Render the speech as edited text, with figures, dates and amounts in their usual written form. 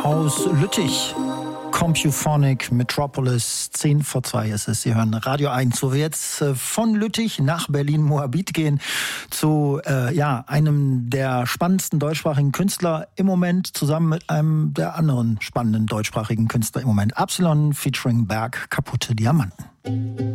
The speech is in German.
aus Lüttich. Compuphonic Metropolis, 10:02 ist es. Sie hören Radio 1, wo wir jetzt von Lüttich nach Berlin-Moabit gehen zu einem der spannendsten deutschsprachigen Künstler im Moment, zusammen mit einem der anderen spannenden deutschsprachigen Künstler im Moment. Absalon featuring Berg, Kaputte Diamanten.